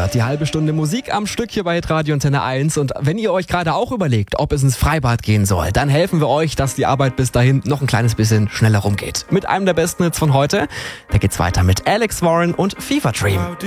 gehört. Die halbe Stunde Musik am Stück hier bei Radio Antenne 1. Und wenn ihr euch gerade auch überlegt, ob es ins Freibad gehen soll, dann helfen wir euch, dass die Arbeit bis dahin noch ein kleines bisschen schneller rumgeht. Mit einem der besten Hits von heute. Da geht's weiter mit Alex Warren und Fever Dream.